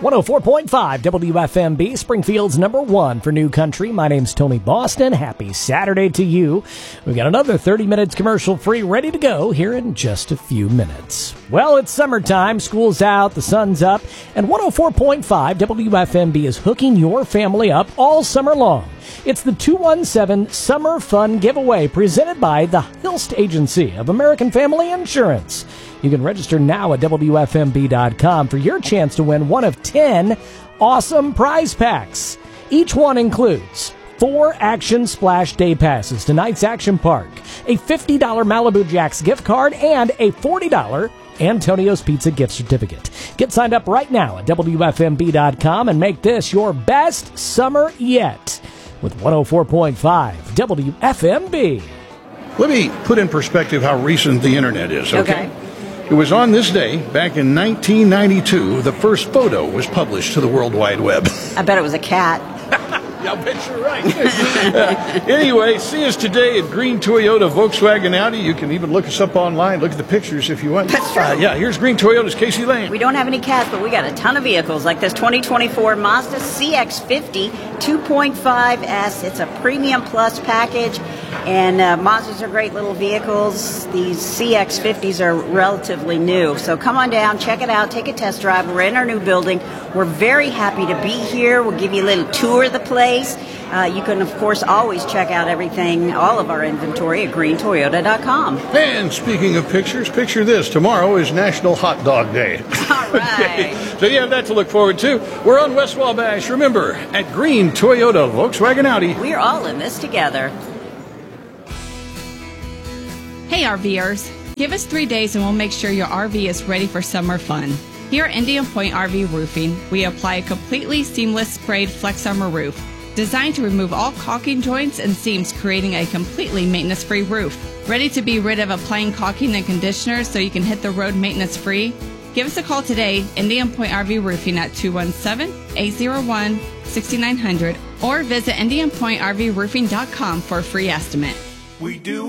104.5 WFMB, Springfield's number one for new country. My name's Tony Boston. Happy Saturday to you. We've got another 30 minutes commercial free ready to go here in just a few minutes. Well, it's summertime, school's out, the sun's up, and 104.5 WFMB is hooking your family up all summer long. It's the 217 Summer Fun Giveaway presented by the Hilst Agency of American Family Insurance. You can register now at WFMB.com for your chance to win one of 10 awesome prize packs. Each one includes 4 Action Splash Day Passes to Knights Action Park, a $50 Malibu Jacks gift card, and a $40 Antonio's Pizza gift certificate. Get signed up right now at WFMB.com and make this your best summer yet with 104.5 WFMB. Let me put in perspective how recent the internet is, okay? It was on this day, back in 1992, the first photo was published to the World Wide Web. I bet it was a cat. I'll bet you're right. Anyway, see us today at Green Toyota, Volkswagen, Audi. You can even look us up online. Look at the pictures if you want. That's true. Yeah, here's Green Toyota's Casey Lane. We don't have any cats, but we got a ton of vehicles, like this 2024 Mazda CX-50 2.5S. It's a Premium Plus package, and Mazdas are great little vehicles. These CX-50s are relatively new. So come on down, check it out, take a test drive. We're in our new building. We're very happy to be here. We'll give you a little tour of the place. You can, of course, always check out everything, all of our inventory at greentoyota.com. And speaking of pictures, picture this. Tomorrow is National Hot Dog Day. All right. Okay. So you have that to look forward to. We're on West Wabash. Remember, at Green Toyota, Volkswagen, Audi. We're all in this together. Hey RVers, give us 3 days and we'll make sure your RV is ready for summer fun. Here at Indian Point RV Roofing, we apply a completely seamless sprayed Flex Armor roof, designed to remove all caulking joints and seams, creating a completely maintenance-free roof. Ready to be rid of applying caulking and conditioners so you can hit the road maintenance-free? Give us a call today, Indian Point RV Roofing at 217-801-6900, or visit IndianPointRVRoofing.com for a free estimate. We do